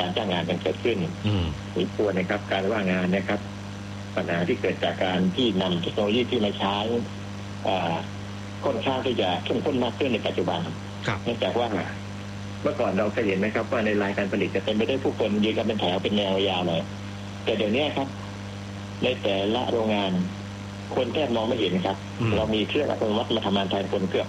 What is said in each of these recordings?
การจ้างงานกันเกิดขึ้นมีควรนะครับการว่างงานนะครับปัญหาที่เกิดจากการที่นำเทคโนโลยีที่มาใช้ค่อนข้างที่จะเข้มข้นมากขึ้นในปัจจุบันเนื่องจากว่าเมื่อก่อนเราเคยเห็นไหมครับว่าในรายการผลิตจะเต็มไปด้วยผู้คนยืนกันเป็นแถวเป็นแนวยาวเลยแต่เดี๋ยวนี้ครับในแต่ละโรงงานคนแทบมองไม่เห็นครับเรามีเครื่องอัตโนมัติมาทำงานแทนคนเกือบ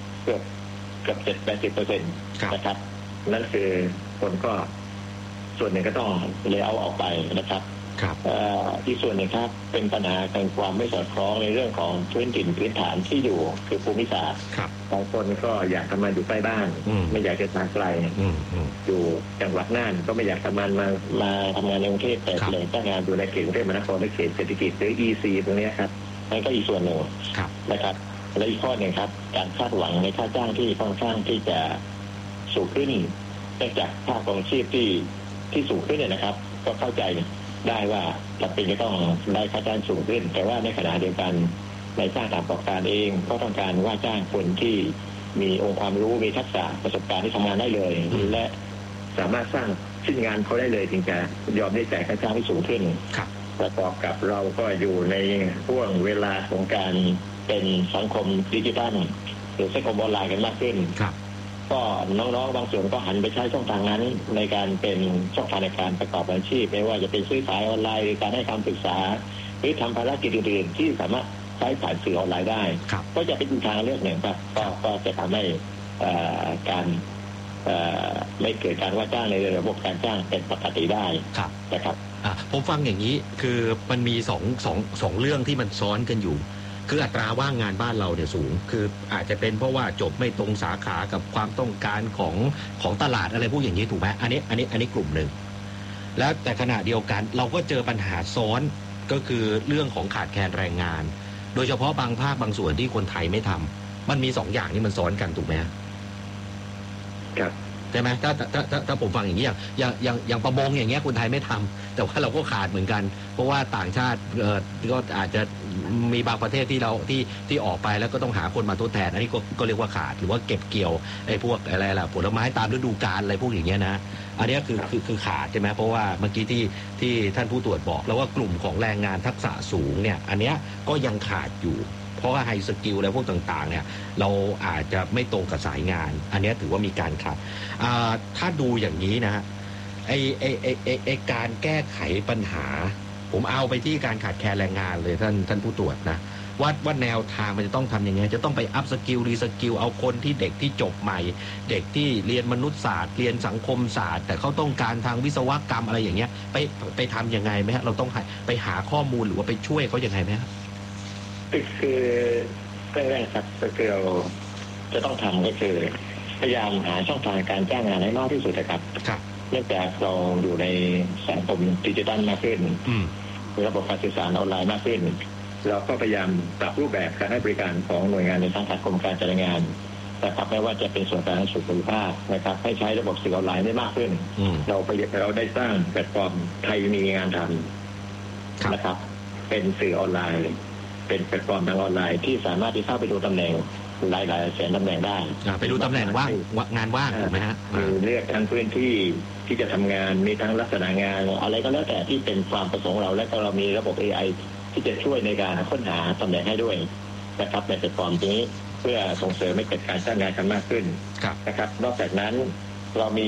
70-80%นะครับนั่นคือคนก็ส่วนหนึ่งก็ต้องเลยเอาออกไปนะครับที่ส่วนหนึ่งครับเป็นปัญหาทางความไม่สอดคล้องในเรื่องของพื้นถิ่นพื้นฐานที่อยู่คือภูมิศาสตร์บางคนก็อยากทำงานอยู่ใกล้บ้านไม่อยากจะทางไกลอยู่จังหวัดน่านก็ไม่อยากทำงานมาทำงานในกรุงเทพแต่เลยจ้างงานอยู่ในเขตกรุงเทพมหานครในเขตเศรษฐกิจหรือ EC ตรงนี้ครับนั่นก็อีกส่วนหนึ่งนะครับและอีกข้อหนึ่งครับการคาดหวังในค่าจ้างที่ค่อนข้างที่จะสูงขึ้นเนื่องจากค่าครองชีพที่สูงขึ้นเนี่ยนะครับก็เข้าใจได้ว่าจำเป็นจะต้องได้ค่าจ้างสูงขึ้นแต่ว่าในขณะเดียวกันในจ้างตามประกอบการเองก็ต้องการว่าจ้างคนที่มีองค์ความรู้มีทักษะประสบการณ์ที่ทำงานได้เลยและสามารถสร้างชิ้นงานเขาได้เลยถึงจะยอมได้จ่ายค่าจ้างที่สูงขึ้นประกอบกับเราก็อยู่ในช่วงเวลาของการเป็นสังคมดิจิทัลหรือสังคมออนไลน์กันมากขึ้นก็น้องๆบางส่วนก็หันไปใช้ช่องทางนั้นในการเป็นช่องทางในการประกอบอาชีพไม่ว่าจะเป็นซื้อขายออนไลน์หรือการให้คำปรึกษาหรือทำภารกิจอื่นๆที่สามารถใช้ผ่านสื่อออนไลน์ได้ก็จะเป็นทางเลือกหนึ่งครับก็จะทำให้การไม่เกิดการว่าจ้างในระบบการจ้างเป็นปกติได้นะครับผมฟังอย่างนี้คือมันมีสองเรื่องที่มันซ้อนกันอยู่คืออัตราว่างงานบ้านเราเนี่ยสูงคืออาจจะเป็นเพราะว่าจบไม่ตรงสาขากับความต้องการของตลาดอะไรพวกอย่างนี้ถูกไหมอันนี้กลุ่มหนึ่งแล้วแต่ขณะเดียวกันเราก็เจอปัญหาซ้อนก็คือเรื่องของขาดแคลนแรงงานโดยเฉพาะบางภาคบางส่วนที่คนไทยไม่ทำมันมี2 อย่างนี่มันซ้อนกันถูกไหมครับใช่ไหมถ้าผมฟังอย่างนี้อย่างประมงอย่างเงี้ยคนไทยไม่ทำแต่ว่าเราก็ขาดเหมือนกันเพราะว่าต่างชาติก็อาจจะมีบางประเทศที่เราที่ออกไปแล้วก็ต้องหาคนมาทดแทนอันนี้ก็เรียกว่าขาดหรือว่าเก็บเกี่ยวไอ้พวกอะไรล่ะผลไม้ตามฤดูกาลอะไรพวกอย่างเงี้ยนะอันนี้คือขาดใช่ไหมเพราะว่าเมื่อกี้ที่ท่านผู้ตรวจบอกแล้วว่ากลุ่มของแรงงานทักษะสูงเนี่ยอันเนี้ยก็ยังขาดอยู่เพราะว่าไฮสกิลและพวกต่างๆเนี่ยเราอาจจะไม่ตรงกับสายงานอันนี้ถือว่ามีการขาดถ้าดูอย่างนี้นะไอการแก้ไขปัญหาผมเอาไปที่การขาดแคลนแรงงานเลยท่านผู้ตรวจนะว่าแนวทางมันจะต้องทำยังไงจะต้องไปอัพสกิลรีสกิลเอาคนที่เด็กที่จบใหม่เด็กที่เรียนมนุษยศาสตร์เรียนสังคมศาสตร์แต่เขาต้องการทางวิศวกรรมอะไรอย่างเงี้ยไปทำยังไงไหมฮะเราต้องไปหาข้อมูลหรือว่าไปช่วยเขายังไงไหมครับคือเรื่องแรกครับก็คือเราจะต้องทำก็คือพยายามหาช่องทางการจ้างงานให้มากที่สุดนะครับเนื่องจากเราอยู่ในสังคมดิจิทัลมากขึ้นระบบการสื่อสารออนไลน์มากขึ้นเราก็พยายามปรับรูปแบบการให้บริการของหน่วยงานในสังกัดกรมการจัดงานนะครับไม่ว่าจะเป็นส่วนการสุขภาพนะครับให้ใช้ระบบสื่อออนไลน์ได้มากขึ้นเราได้สร้างแพลตฟอร์มไทยมีงานทำนะครับเป็นสื่อออนไลน์เป็นแพลตฟอร์มทางออนไลน์ที่สามารถที่เข้าไปดูตำแหน่งหลายแสนตำแหน่งได้ไปดูตำแหน่งว่างงานว่างถูกไหมฮะเลือกทั้งพื้นที่ที่จะทำงานมีทั้งลักษณะงานอะไรก็แล้วแต่ที่เป็นความประสงค์เราและก็เรามีระบบ AI ที่จะช่วยในการค้นหาตำแหน่งให้ด้วยนะครับในแพลตฟอร์มนี้เพื่อส่งเสริมให้เกิดการจ้างงานกันมากขึ้นนะครับนอกจากนั้นเรามี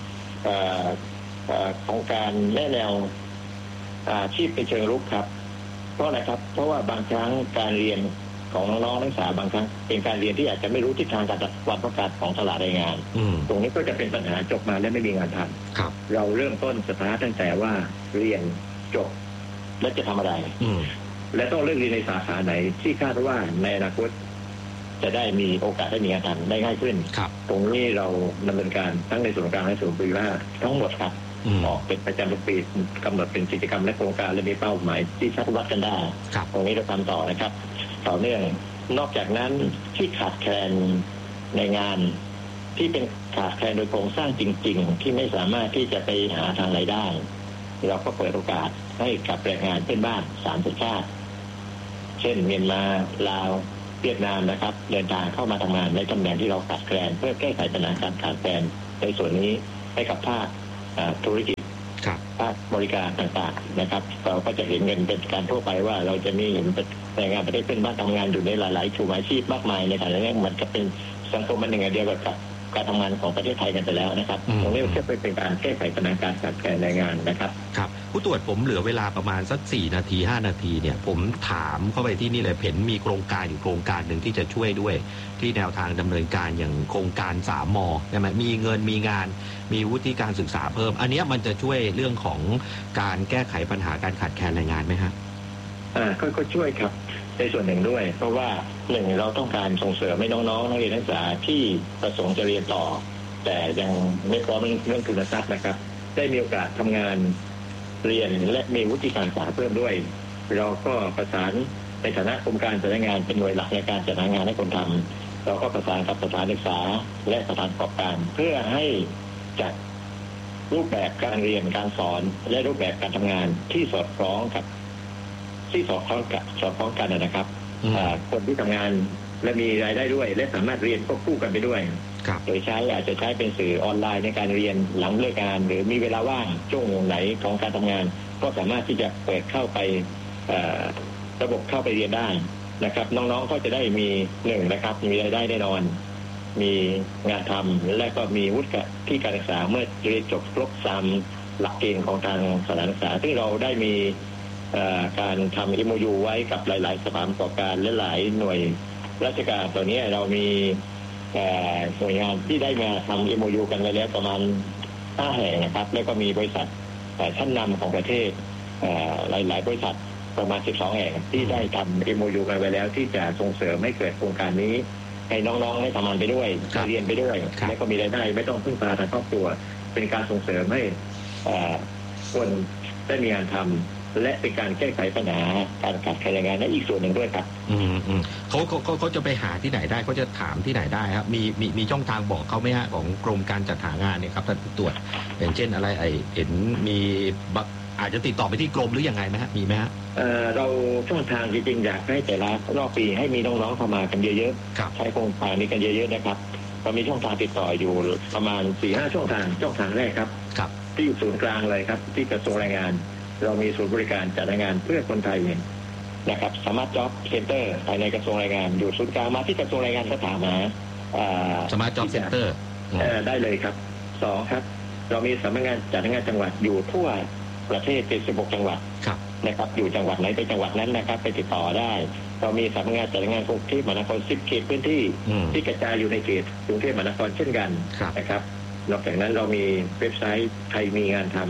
โครงการแนะแนวอาชีพในเชิงรุกครับเพราะอะไรครับเพราะว่าบางครั้งการเรียนของน้องๆนักศึกษาบางครั้งเป็นการเรียนที่อาจจะไม่รู้ทิศทางการความต้องการของตลาดแรงงานตรงนี้ก็จะเป็นปัญหาจบมาแล้วไม่มีงานทำเราเริ่มต้นสตาร์ทตั้งแต่ว่าเรียนจบแล้วจะทำอะไรและต้องเลือกเรียนในสาขาไหนที่คาดว่าในอนาคตจะได้มีโอกาสได้มีงานทำได้ง่ายขึ้นตรงนี้เราดำเนินการทั้งในส่วนกลางและส่วนภูมิภาคทั้งหมดครับออกเป็นประจำทุกปีกำหนดเป็นกิจกรรมและโครงการและมีเป้าหมายที่ชัดวัดกันได้ตรงนี้เราทำต่อนะครับต่อเนื่องนอกจากนั้นที่ขาดแคลนในงานที่เป็นขาดแคลนโดยโครงสร้างจริงๆที่ไม่สามารถที่จะไปหาทางรายได้เราก็เปิดโอกาสให้กับแรงงานเพื่อนบ้าน3 สัญชาติเช่นเมียนมาลาวเวียดนามนะครับเดินทางเข้ามาทำงานในตำแหน่งที่เราขาดแคลนเพื่อแก้ไขปัญหาการขาดแคลนในส่วนนี้ให้กับภาคธุรกิจภาคบริการต่างๆนะครับเราก็จะเห็นเงินเป็นการทั่วไปว่าเราจะมีแรงงานประเทศเพื่อนบ้านทำงานอยู่ในหลายๆกลุ่มอาชีพมากมายในการนี้มันก็เป็นสังคมมันหนึ่งเดียวกับการทำงานของประเทศไทยกันไปแล้วนะครับตรงนี้ก็เป็นการแก้ไขปัญหาการขาดแคลนแรงงานนะครับครับผู้ตรวจผมเหลือเวลาประมาณสัก4 นาที 5 นาทีเนี่ยผมถามเข้าไปที่นี่เลยเห็นมีโครงการอยู่โครงการหนึ่งที่จะช่วยด้วยที่แนวทางดำเนินการอย่างโครงการ3 ม.ใช่ไหมมีเงินมีงานมีวุฒิการศึกษาเพิ่มอันนี้มันจะช่วยเรื่องของการแก้ไขปัญหาการขาดแคลนแรงงานไหมครับก็ช่วยครับในส่วนหนึ่งด้วยเพราะว่า1เราต้องการส่งเสริมให้น้องๆนักเรียนนักศึกษาที่ประสงค์จะเรียนต่อแต่ยังไม่พร้อมเรื่องทุนทรัพย์นะครับได้มีโอกาสทำงานเรียนและมีวุฒิการศึกษาเพิ่มด้วยเราก็ประสานในฐานะกรมการจัดหางานเป็นหน่วยหลักในการจัดหางานให้คนทำเราก็ประสานกับสถานศึกษาและสถานประกอบการเพื่อให้จัดรูปแบบการเรียนการสอนและรูปแบบการทำงานที่สอดคล้องกับที่สอดคล้องกันนะครับคนที่ทำงานและมีรายได้ด้วยและสามารถเรียนควบคู่กันไปด้วยโดยอาจจะใช้เป็นสื่อออนไลน์ในการเรียนหลังเลิกงานหรือมีเวลาว่างช่วงไหนของการทำงานก็สามารถที่จะเปิดเข้าไประบบเข้าไปเรียนได้นะครับน้องๆก็จะได้มีนะครับมีรายได้แน่นอนมีงานทำและก็มีวุฒิที่การศึกษาเมื่อเรียนจบครบ3หลักเกณฑ์ของทางสถานศึกษาที่เราได้มีการทำ MOU ไว้กับหลายๆสถานประกอบการและหลายหน่วยราชการตอนนี้เรามีหน่วยงานที่ได้มาทำ MOU กันไว้แล้วประมาณ5 แห่งนะครับแล้วก็มีบริษัทชั้นนำของประเทศหลายๆบริษัทประมาณ12 แห่งที่ได้ทำ MOU กันไว้แล้วที่จะส่งเสริมให้เกิดโครงการนี้ให้น้องๆได้ทำงานไปด้วยเรียนไปด้วยและก็มีรายได้ไม่ต้องพึ่งพาทางครอบครัวเป็นการส่งเสริมให้คนได้มีงานทำและเป็นการแก้ไขปัญหาการขาดแคลนแรงงานในอีกส่วนหนึ่งด้วยครับเขาจะไปหาที่ไหนได้เขาจะถามที่ไหนได้ครับมีช่องทางบอกเขาไหมฮะของกรมการจัดหางานเนี่ยครับท่านผู้ตรวจอย่างเช่นอะไรเห็นมีอาจจะติดต่อไปที่กรมหรือยังไงไหมฮะมีไหมฮะเราช่องทางจริงๆอยากให้แต่ละรอบปีให้มีน้องๆเข้ามากันเยอะๆใช้โครงการนี้กันเยอะๆนะครับเรามีช่องทางติดต่ออยู่ประมาณ 4-5 ช่องทางแรกครับที่อยู่ศูนย์กลางเลยครับที่กระทรวงแรงงานเรามีศูนย์บริการจัดงานเพื่อคนไทยนะครับสมาร์ทจ็อบเซ็นเตอร์ภายในกระทรวงแรงงานอยู่ศูนย์กลางมาที่กระทรวงแรงงานก็ถามหาสมาร์ทจ็อบเซ็นเตอร์ได้เลยครับ2ครับเรามีสำนักงานจัดงานจังหวัดอยู่ทั่วประเทศ76 จังหวัดนะครับอยู่จังหวัดไหนไปจังหวัดนั้นนะครับไปติดต่อได้เรามีสำนักงานจัดงานกรุงเทพมหานคร10 เขตพื้นที่ที่กระจายอยู่ในเขตกรุงเทพมหานครเช่นกันนะครับนอกจากนั้นเรามีเว็บไซต์ไทยมีงานทำ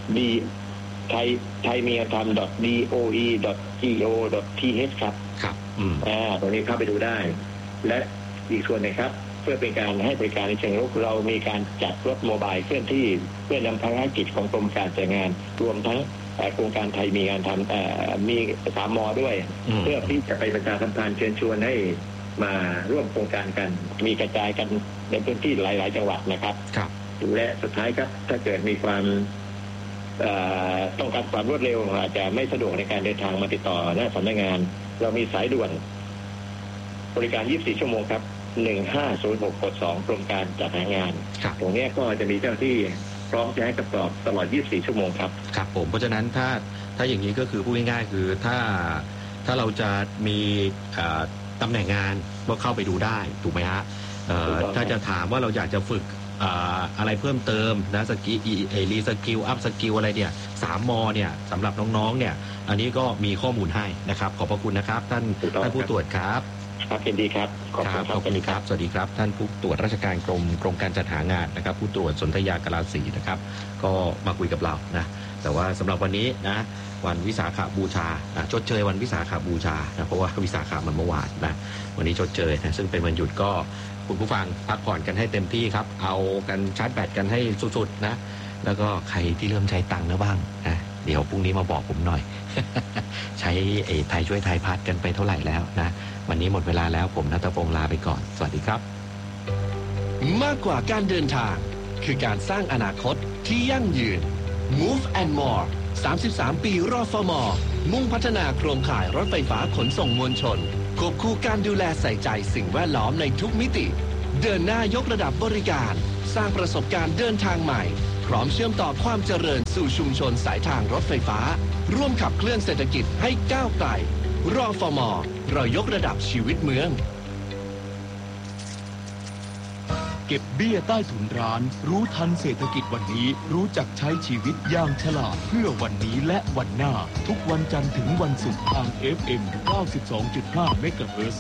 ไทยมีงานทำ .doe.go.th ครับตรงนี้เข้าไปดูได้และอีกส่วนหนึ่งครับเพื่อเป็นการให้บริการในเชิงรุกเรามีการจัดรถโมบายเคลื่อนที่เพื่อนำภารกิจของกรมการจัดงานรวมทั้งโครงการไทยมีงานทำมี3 ม.ด้วยเพื่อที่จะไปประชาสัมพันธ์เชิญชวนให้มาร่วมโครงการกันมีกระจายกันในพื้นที่หลายๆจังหวัดนะครับและสุดท้ายครับถ้าเกิดมีความต้องการความรวดเร็วอาจจะไม่สะดวกในการเดินทางมาติดต่อหน้าสำนักงานเรามีสายด่วนบริการ24 ชั่วโมงครับ1506 กด 2กรมการจัดหางานตรงนี้ก็จะมีเจ้าที่พร้อมจะให้คำตอบตลอด24 ชั่วโมงครับครับผมเพราะฉะนั้นถ้าอย่างนี้ก็คือพูดง่ายๆคือถ้าเราจะมีตำแหน่งงานก็เข้าไปดูได้ถูกไหมฮะถ้าจะถามว่าเราอยากจะฝึกอะไรเพิ่มเติมนะสกิลรีสกิลอัพสกิลอะไรเนี่ย3 ม.เนี่ยสำหรับน้องๆเนี่ยอันนี้ก็มีข้อมูลให้นะครับขอบพระคุณนะครับท่านผู้ตรวจครับครับยินดีครับขอบคุณครับสวัสดีครับท่านผู้ตรวจราชการกรมการจัดหางานนะครับผู้ตรวจสนธยากลาศรีนะครับก็มาคุยกับเรานะแต่ว่าสำหรับวันนี้นะวันวิสาขบูชาชดเชยวันวิสาขบูชานะเพราะว่าวิสาขมันเมื่อวานนะวันนี้ชดเชยนะซึ่งเป็นวันหยุดก็คุณผู้ฟังพักผ่อนกันให้เต็มที่ครับเอากันชาร์จแบตกันให้สุดๆนะแล้วก็ใครที่เริ่มใช้ตังค์แล้วบ้างนะเดี๋ยวพรุ่งนี้มาบอกผมหน่อย ใช้ไทยช่วยไทยพัดกันไปเท่าไหร่แล้วนะวันนี้หมดเวลาแล้วผมณัฐพงษ์ลาไปก่อนสวัสดีครับมากกว่าการเดินทางคือการสร้างอนาคตที่ยั่งยืน Move and More 33 ปีรฟม.มุ่งพัฒนาโครงข่ายรถไฟฟ้าขนส่งมวลชนควบคู่การดูแลใส่ใจสิ่งแวดล้อมในทุกมิติเดินหน้ายกระดับบริการสร้างประสบการณ์เดินทางใหม่พร้อมเชื่อมต่อความเจริญสู่ชุมชนสายทางรถไฟฟ้าร่วมขับเคลื่อนเศรษฐกิจให้ก้าวไกลรฟม.เรายกระดับชีวิตเมืองเก็บเบี้ยใต้ถุนร้านรู้ทันเศรษฐกิจวันนี้รู้จักใช้ชีวิตอย่างฉลาดเพื่อวันนี้และวันหน้าทุกวันจันทร์ถึงวันศุกร์ทาง FM 92.5 เมกะเฮิรตซ์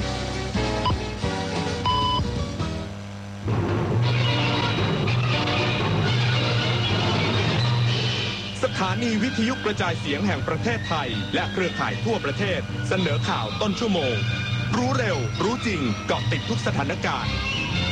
สถานีวิทยุกระจายเสียงแห่งประเทศไทยและเครือข่ายทั่วประเทศเสนอข่าวต้นชั่วโมงรู้เร็วรู้จริงเกาะติดทุกสถานการณ์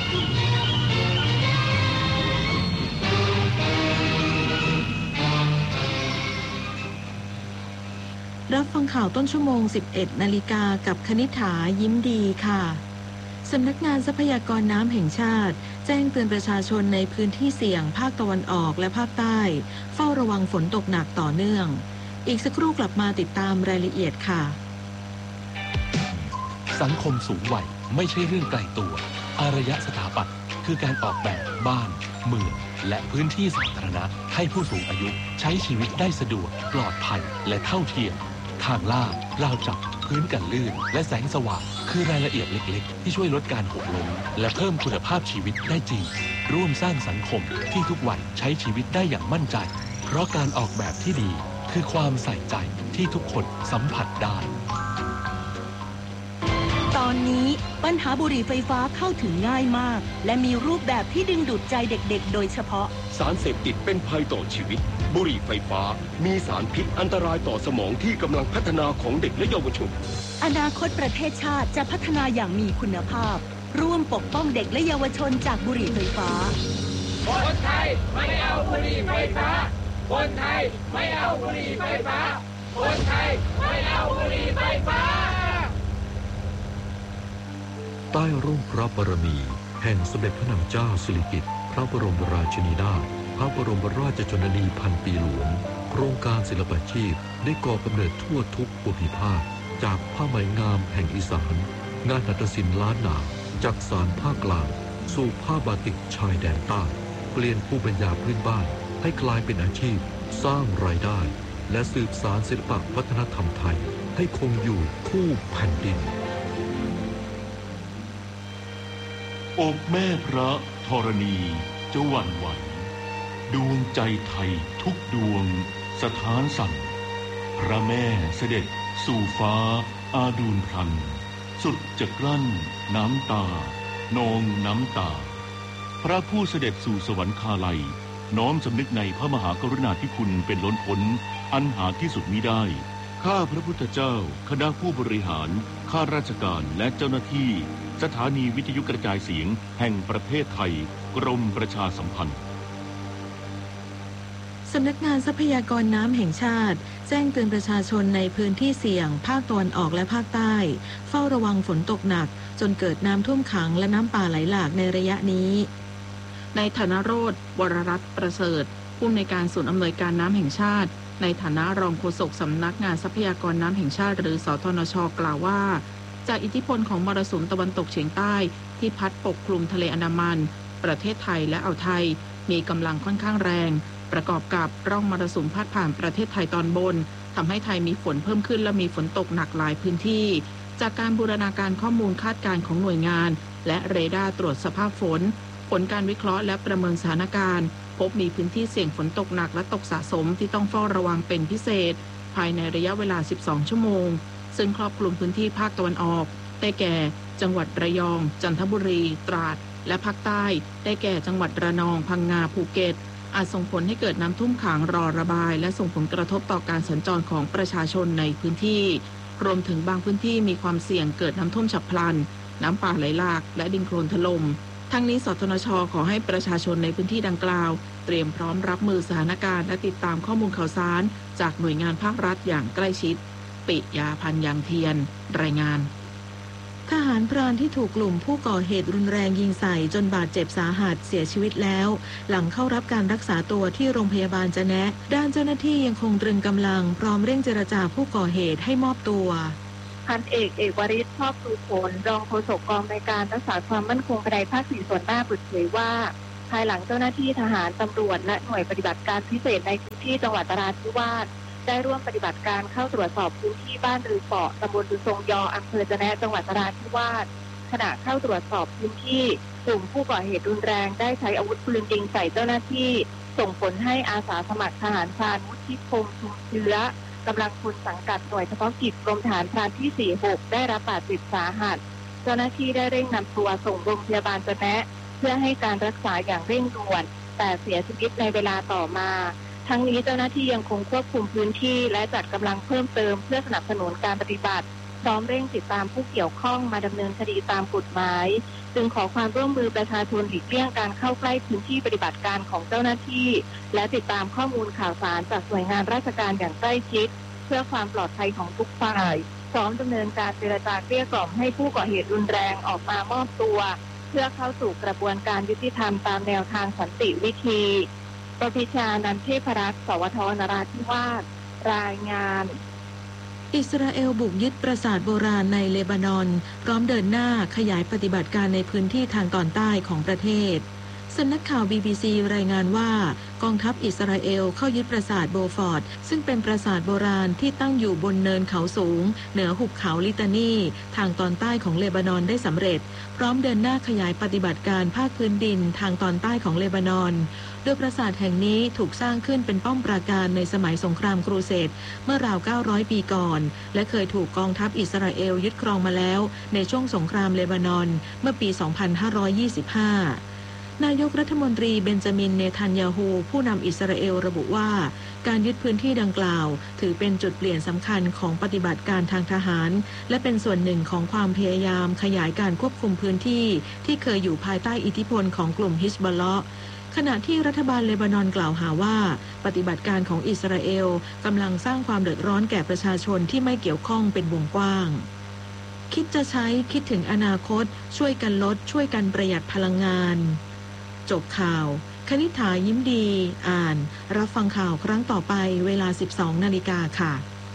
รับฟังข่าวต้นชั่วโมง 11 นาฬิกากับคณิษฐายิ้มดีค่ะสำนักงานทรัพยากรน้ำแห่งชาติแจ้งเตือนประชาชนในพื้นที่เสี่ยงภาคตะวันออกและภาคใต้เฝ้าระวังฝนตกหนักต่อเนื่องอีกสักครู่กลับมาติดตามรายละเอียดค่ะสังคมสูงวัยไม่ใช่เรื่องไกลตัวอารยสถาปัตย์คือการออกแบบบ้านเมืองและพื้นที่สาธารณะให้ผู้สูงอายุใช้ชีวิตได้สะดวกปลอดภัยและเท่าเทียมทางลาดราวจับพื้นกันลื่นและแสงสว่างคือรายละเอียดเล็กๆที่ช่วยลดการหกล้มและเพิ่มคุณภาพชีวิตได้จริงร่วมสร้างสังคมที่ทุกวันใช้ชีวิตได้อย่างมั่นใจเพราะการออกแบบที่ดีคือความใส่ใจที่ทุกคนสัมผัสได้ตอนนี้ปัญหาบุหรี่ไฟฟ้าเข้าถึงง่ายมากและมีรูปแบบที่ดึงดูดใจเด็กๆโดยเฉพาะสารเสพติดเป็นภัยต่อชีวิตบุหรี่ไฟฟ้ามีสารพิษอันตรายต่อสมองที่กำลังพัฒนาของเด็กและเยาวชนอนาคตประเทศชาติจะพัฒนาอย่างมีคุณภาพร่วมปกป้องเด็กและเยาวชนจากบุหรี่ไฟฟ้าคนไทยไม่เอาบุหรี่ไฟฟ้าคนไทยไม่เอาบุหรี่ไฟฟ้าคนไทยไม่เอาบุหรี่ไฟฟ้าใต้ร่มพระบารมีแห่งสมเด็จพระนางเจ้าสิริกิติ์พระบรมราชินีนาถพระบรมราชชนนีพันปีหลวงโครงการศิลปาชีพได้ก่อกำเนิดทั่วทุกภูมิภาคจากผ้าไหมงามแห่งอีสานงานหัตถศิลป์ล้านนาจากสานภาคกลางสู่ผ้าบาติกชายแดนใต้เปลี่ยนภูมิปัญญาพื้นบ้านให้กลายเป็นอาชีพสร้างรายได้และสืบสานศิลปวัฒนธรรมไทยให้คงอยู่คู่แผ่นดินอกแม่พระธรณีจะหวั่นไหวดวงใจไทยทุกดวงสถานสั่นพระแม่เสด็จสู่ฟ้าอาดูลพลันสุดจะกลั้นน้ำตานองน้ำตาพระผู้เสด็จสู่สวรรคาลัยน้อมสำนึกในพระมหากรุณาธิคุณเป็นล้นพ้นอันหาที่สุดมิได้ข้าพระพุทธเจ้าคณะผู้บริหารข้าราชการและเจ้าหน้าที่สถานีวิทยุกระจายเสียงแห่งประเทศไทยกรมประชาสัมพันธ์สำนักงานทรัพยากรน้ำแห่งชาติแจ้งเตือนประชาชนในพื้นที่เสี่ยงภาคตะวันออกและภาคใต้เฝ้าระวังฝนตกหนักจนเกิดน้ำท่วมขังและน้ำป่าไหลหลากในระยะนี้ในฐานะโรจน์ วรรัตน์ประเสริฐผู้อำนวยการศูนย์อำนวยการน้ำแห่งชาติในฐานะรองโฆษกสำนักงานทรัพยากรน้ำแห่งชาติหรือสทนช.กล่าวว่าจากอิทธิพลของมรสุมตะวันตกเฉียงใต้ที่พัดปกคลุมทะเลอันดามันประเทศไทยและอ่าวไทยมีกำลังค่อนข้างแรงประกอบกับร่องมรสุมพาดผ่านประเทศไทยตอนบนทำให้ไทยมีฝนเพิ่มขึ้นและมีฝนตกหนักหลายพื้นที่จากการบูรณาการข้อมูลคาดการณ์ของหน่วยงานและเรดาร์ตรวจสภาพฝนผลการวิเคราะห์และประเมินสถานการณ์พบมีพื้นที่เสี่ยงฝนตกหนักและตกสะสมที่ต้องเฝ้าระวังเป็นพิเศษภายในระยะเวลา12ชั่วโมงซึ่งครอบคลุมพื้นที่ภาคตะวันออกได้แก่จังหวัดระยองจันทบุรีตราดและภาคใต้ได้แก่จังหวัดระนองพังงาภูเก็ตอาจส่งผลให้เกิดน้ำท่วมขังรอระบายและส่งผลกระทบต่อการสัญจรของประชาชนในพื้นที่รวมถึงบางพื้นที่มีความเสี่ยงเกิดน้ำท่วมฉับพลันน้ำป่าไหลหลากและดินโคลนถล่มทั้งนี้สทนช.ขอให้ประชาชนในพื้นที่ดังกล่าวเตรียมพร้อมรับมือสถานการณ์และติดตามข้อมูลข่าวสารจากหน่วยงานภาครัฐอย่างใกล้ชิดปิยาพันธ์ยังเทียนรายงานทหารพรานที่ถูกกลุ่มผู้ก่อเหตุรุนแรงยิงใส่จนบาดเจ็บสาหัสเสียชีวิตแล้วหลังเข้ารับการรักษาตัวที่โรงพยาบาลจะแนะด้านเจ้าหน้าที่ยังคงตรึงกำลังพร้อมเร่งเจรจาผู้ก่อเหตุให้มอบตัวพันเอกวริศชอบสุผลรองโฆษกกองในการรักษาความมั่นคงภายในภาค 4 ส่วนหน้าเปิดเผยว่าภายหลังเจ้าหน้าที่ทหารตำรวจและหน่วยปฏิบัติการพิเศษในพื้นที่จังหวัดนราธิวาสได้ร่วมปฏิบัติการเข้าตรวจสอบพื้นที่บ้านรือเปาะตำบลรือทรงยออำเภอจะแนะจังหวัดนราธิวาสขณะเข้าตรวจสอบพื้นที่กลุ่มผู้ก่อเหตุรุนแรงได้ใช้อาวุธปืนยิงใส่เจ้าหน้าที่ส่งผลให้อาสาสมัครทหารพรานวุฒิพงษ์ชุมเชื้อกำลังพลสังกัดหน่วยเฉพาะกิจกรมทหารพรานที่ 46 ได้รับบาดเจ็บสาหัสเจ้าหน้าที่ได้เร่งนำตัวส่งโรงพยาบาลจะแนะเพื่อให้การรักษาอย่างเร่งด่วนแต่เสียชีวิตในเวลาต่อมาทั้งนี้เจ้าหน้าที่ยังคงควบคุมพื้นที่และจัดกำลังเพิ่มเติมเพื่อสนับสนุนการปฏิบัติพร้อมเร่งติดตามผู้เกี่ยวข้องมาดำเนินคดีตามกฎหมายจึงขอความร่วมมือประชาชนหลีกเลี่ยงการเข้าใกล้พื้นที่ปฏิบัติการของเจ้าหน้าที่และติดตามข้อมูลข่าวสารจากหน่วยงานราชการอย่างใกล้ชิดเพื่อความปลอดภัยของทุกฝ่ายพร้อมดำเนินการเจรจาเกลี้ยกล่อมให้ผู้ก่อเหตุรุนแรงออกมามอบตัวเพื่อเข้าสู่กระบวนการยุติธรรมตามแนวทางสันติวิธีปพิชานันเทพรัตน์สวทนราธิวาสรายงานอิสราเอลบุกยึดปราสาทโบราณในเลบานอนพร้อมเดินหน้าขยายปฏิบัติการในพื้นที่ทางตอนใต้ของประเทศสำนักข่าว BBC รายงานว่ากองทัพอิสราเอลเข้ายึดปราสาทโบฟอร์ดซึ่งเป็นปราสาทโบราณที่ตั้งอยู่บนเนินเขาสูงเหนือหุบเขาลิตานีทางตอนใต้ของเลบานอนได้สำเร็จพร้อมเดินหน้าขยายปฏิบัติการภาคพื้นดินทางตอนใต้ของเลบานอนโดยปราสาทแห่งนี้ถูกสร้างขึ้นเป็นป้อมปราการในสมัยสงครามครูเสดเมื่อราว900 ปีก่อนและเคยถูกกองทัพอิสราเอลยึดครองมาแล้วในช่วงสงครามเลบานอนเมื่อปี 2525นายกรัฐมนตรีเบนจามินเนทันยาฮูผู้นำอิสราเอลระบุว่าการยึดพื้นที่ดังกล่าวถือเป็นจุดเปลี่ยนสำคัญของปฏิบัติการทางทหารและเป็นส่วนหนึ่งของความพยายามขยายการควบคุมพื้นที่ที่เคยอยู่ภายใต้อิทธิพลของกลุ่มฮิซบอลเลาะห์ขณะที่รัฐบาลเลบานอนกล่าวหาว่าปฏิบัติการของอิสราเอลกำลังสร้างความเดือดร้อนแก่ประชาชนที่ไม่เกี่ยวข้องเป็นวงกว้างคิดจะใช้คิดถึงอนาคตช่วยกันลดช่วยกันประหยัดพลังงานจบข่าวคณิษฐายิ้มดีอ่านรับฟังข่าวครั้งต่อไปเวลา 12 นาฬิกาค่ะ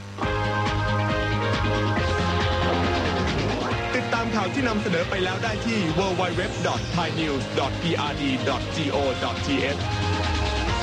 ติดตามข่าวที่นำเสนอไปแล้วได้ที่ www.thainews.prd.go.th